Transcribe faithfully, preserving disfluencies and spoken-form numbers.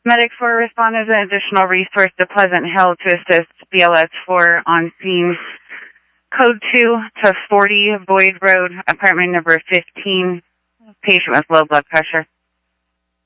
Medic four responded as an additional resource to Pleasant Hill to assist B L S four on scene. Code two to forty Boyd Road, apartment number fifteen, patient with low blood pressure.